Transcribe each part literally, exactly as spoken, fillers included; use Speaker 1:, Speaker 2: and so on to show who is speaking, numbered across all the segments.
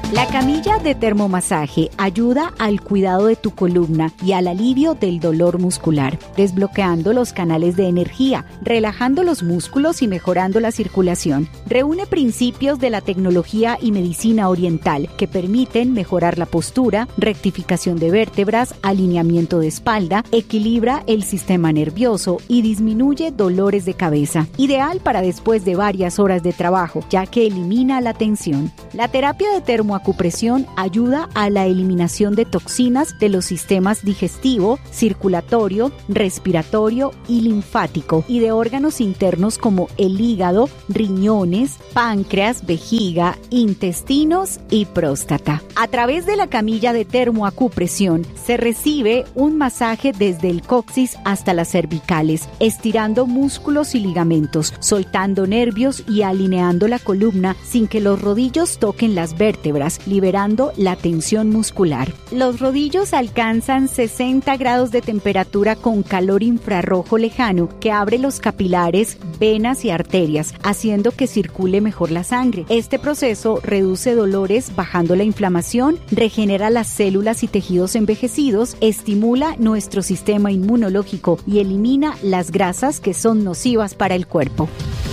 Speaker 1: La camilla de termomasaje ayuda al cuidado de tu columna y al alivio del dolor muscular, desbloqueando los canales de energía, relajando los músculos y mejorando la circulación. Reúne principios de la tecnología y medicina oriental que permiten mejorar la postura, rectificación de vértebras, alineamiento de espalda, equilibra el sistema nervioso y disminuye dolores de cabeza. Ideal para después de varias horas de trabajo, ya que elimina la tensión. La terapia de termoacupresión ayuda a la eliminación de toxinas de los sistemas digestivo, circulatorio, respiratorio y linfático y de órganos internos como el hígado, riñones, páncreas, vejiga, intestinos y próstata. A través de la camilla de termoacupresión se recibe un masaje desde el coxis hasta las cervicales, estirando músculos y ligamentos, soltando nervios y alineando la columna sin que los rodillos toquen las vértebras, liberando la tensión muscular. Los rodillos alcanzan sesenta grados de temperatura con calor infrarrojo lejano que abre los capilares, venas y arterias, haciendo que circule mejor la sangre. Este proceso reduce dolores, bajando la inflamación, regenera las células y tejidos envejecidos, estimula nuestro sistema inmunológico y elimina las grasas que son nocivas para el cuerpo.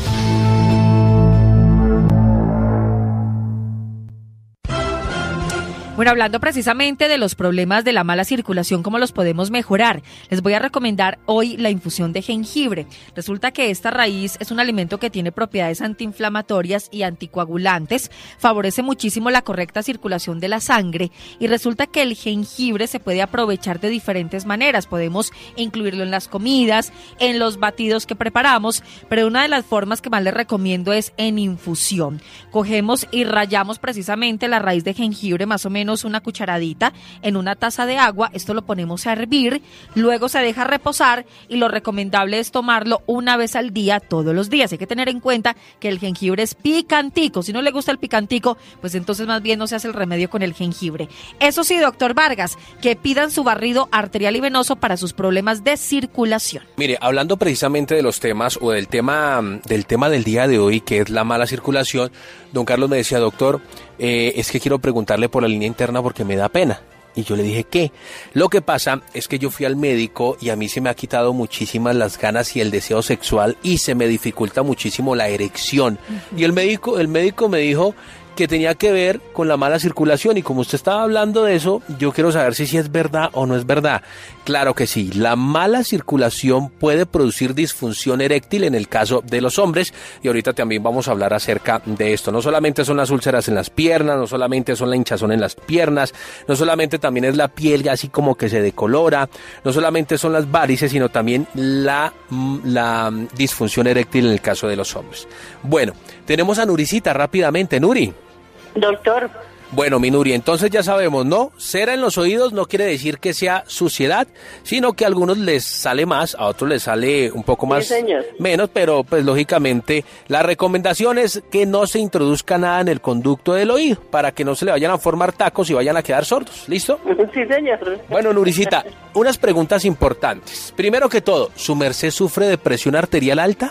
Speaker 2: Bueno, hablando precisamente de los problemas de la mala circulación, cómo los podemos mejorar, les voy a recomendar hoy la infusión de jengibre. Resulta que esta raíz es un alimento que tiene propiedades antiinflamatorias y anticoagulantes, favorece muchísimo la correcta circulación de la sangre y resulta que el jengibre se puede aprovechar de diferentes maneras. Podemos incluirlo en las comidas, en los batidos que preparamos, pero una de las formas que más les recomiendo es en infusión. Cogemos y rallamos precisamente la raíz de jengibre, más o menos una cucharadita en una taza de agua, esto lo ponemos a hervir, luego se deja reposar y lo recomendable es tomarlo una vez al día, todos los días. Hay que tener en cuenta que el jengibre es picantico, si no le gusta el picantico, pues entonces más bien no se hace el remedio con el jengibre. Eso sí, doctor Vargas, que pidan su barrido arterial y venoso para sus problemas de circulación.
Speaker 3: Mire, hablando precisamente de los temas o del tema del tema del día de hoy, que es la mala circulación, don Carlos me decía, doctor, eh, es que quiero preguntarle por la línea interna porque me da pena. Y yo le dije, ¿qué? Lo que pasa es que yo fui al médico y a mí se me ha quitado muchísimas las ganas y el deseo sexual y se me dificulta muchísimo la erección. Uh-huh. Y el médico, el médico me dijo que tenía que ver con la mala circulación y como usted estaba hablando de eso, yo quiero saber si, si es verdad o no es verdad. Claro que sí, la mala circulación puede producir disfunción eréctil en el caso de los hombres y ahorita también vamos a hablar acerca de esto. No solamente son las úlceras en las piernas, no solamente son la hinchazón en las piernas, no solamente también es la piel así como que se decolora, no solamente son las varices, sino también la, la disfunción eréctil en el caso de los hombres. Bueno, tenemos a Nuricita rápidamente. Nuri.
Speaker 4: Doctor.
Speaker 3: Bueno, mi Nuri, entonces ya sabemos, ¿no? Cera en los oídos no quiere decir que sea suciedad, sino que a algunos les sale más, a otros les sale un poco más,
Speaker 4: sí, señor.
Speaker 3: menos, pero pues lógicamente la recomendación es que no se introduzca nada en el conducto del oído, para que no se le vayan a formar tacos y vayan a quedar sordos, ¿listo?
Speaker 4: Sí, señor.
Speaker 3: Bueno, Nuricita, unas preguntas importantes. Primero que todo, ¿su merced sufre de presión arterial alta?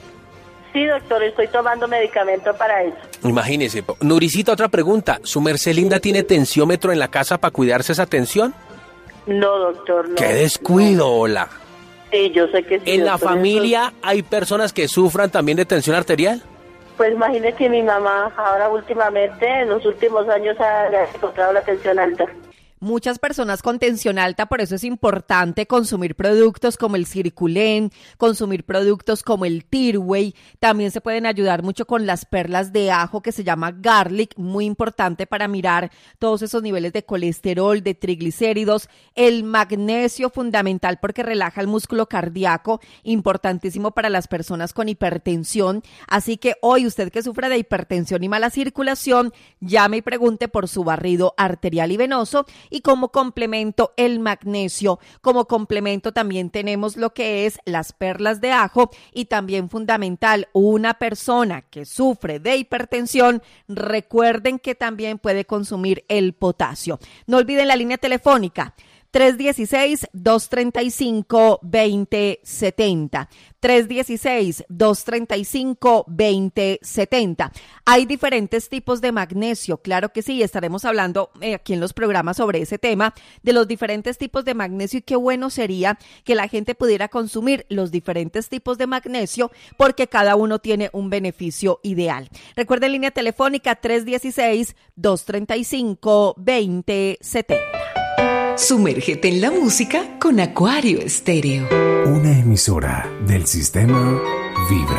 Speaker 4: Sí, doctor, estoy tomando medicamento para eso.
Speaker 3: Imagínese. Nuricita, otra pregunta. ¿Su merced linda tiene tensiómetro en la casa para cuidarse esa tensión?
Speaker 4: No, doctor, no.
Speaker 3: ¡Qué descuido, hola!
Speaker 4: Sí, yo sé que sí.
Speaker 3: ¿En
Speaker 4: doctor,
Speaker 3: la familia eso... hay personas que sufran también de tensión arterial?
Speaker 4: Pues imagínese que mi mamá ahora últimamente, en los últimos años, ha encontrado la tensión alta.
Speaker 2: Muchas personas con tensión alta, por eso es importante consumir productos como el Circulen, consumir productos como el Tirway. También se pueden ayudar mucho con las perlas de ajo que se llama garlic, muy importante para mirar todos esos niveles de colesterol, de triglicéridos. El magnesio, fundamental porque relaja el músculo cardíaco, importantísimo para las personas con hipertensión. Así que hoy usted que sufre de hipertensión y mala circulación, llame y pregunte por su barrido arterial y venoso. Y como complemento el magnesio, como complemento también tenemos lo que es las perlas de ajo y también fundamental, una persona que sufre de hipertensión, recuerden que también puede consumir el potasio. No olviden la línea telefónica tres uno seis, dos tres cinco, dos cero siete cero. tres uno seis, dos tres cinco, dos cero siete cero. Hay diferentes tipos de magnesio, claro que sí, estaremos hablando eh, aquí en los programas sobre ese tema, de los diferentes tipos de magnesio y qué bueno sería que la gente pudiera consumir los diferentes tipos de magnesio porque cada uno tiene un beneficio ideal. Recuerden línea telefónica tres uno seis, dos tres cinco, dos cero siete cero.
Speaker 5: Sumérgete en la música con Acuario Estéreo.
Speaker 6: Una emisora del sistema Vibra.